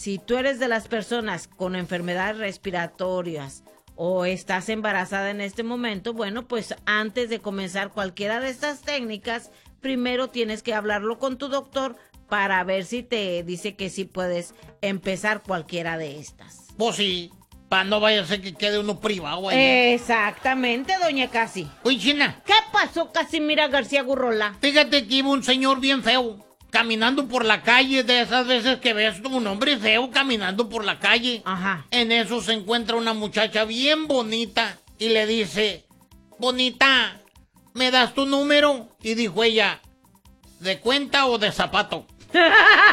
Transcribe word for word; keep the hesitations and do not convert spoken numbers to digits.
si tú eres de las personas con enfermedades respiratorias o estás embarazada en este momento, bueno, pues antes de comenzar cualquiera de estas técnicas, primero tienes que hablarlo con tu doctor para ver si te dice que sí puedes empezar cualquiera de estas. Pues sí, para no vaya a ser que quede uno privado ahí. Exactamente, doña Casi. Oye, China. ¿Qué pasó, Casimira García Gurrola? Fíjate que iba un señor bien feo, caminando por la calle, de esas veces que ves un hombre feo caminando por la calle. Ajá. En eso se encuentra una muchacha bien bonita y le dice, bonita, ¿me das tu número? Y dijo ella, ¿de cuenta o de zapato?